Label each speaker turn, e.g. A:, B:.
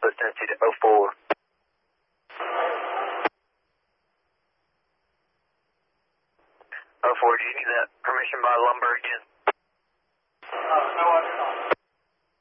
A: Listening to 04. 04, do you need that permission by lumber again?